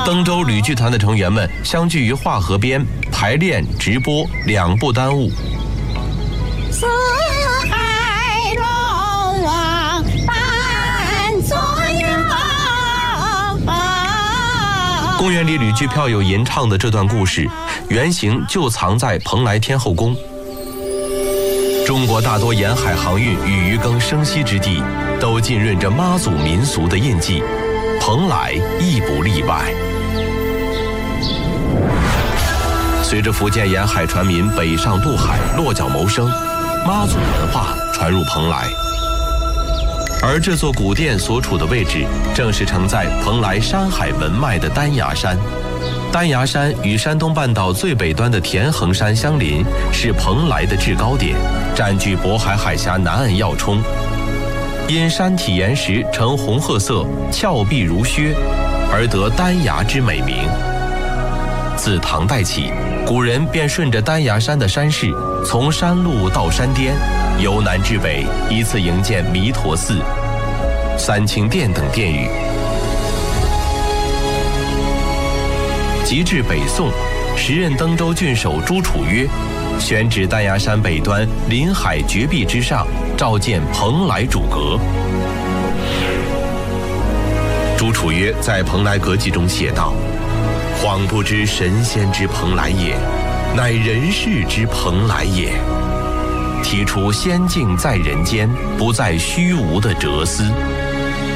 登州吕剧团的成员们相聚于化河边，排练、直播两不耽误。 四海龙王伴左右。 公园里吕剧票友吟唱的这段故事，原型就藏在蓬莱天后宫。中国大多沿海航运与渔耕生息之地，都浸润着妈祖民俗的印记，蓬莱亦不例外。随着福建沿海船民北上渡海落脚谋生，妈祖文化传入蓬莱。而这座古殿所处的位置，正是承载蓬莱山海文脉的丹崖山。丹崖山与山东半岛最北端的田横山相邻，是蓬莱的制高点，占据渤海海峡南岸要冲。因山体岩石呈红褐色，峭壁如削，而得丹崖之美名。自唐代起，古人便顺着丹崖山的山势，从山路到山巅，由南至北，依次营建弥陀寺、三清殿等殿宇。及至北宋，时任登州郡守朱楚约选址丹崖山北端临海绝壁之上，召建蓬莱主阁。朱楚约在《蓬莱阁记》中写道：“恍不知神仙之蓬莱也，乃人世之蓬莱也。”提出仙境在人间，不在虚无的哲思。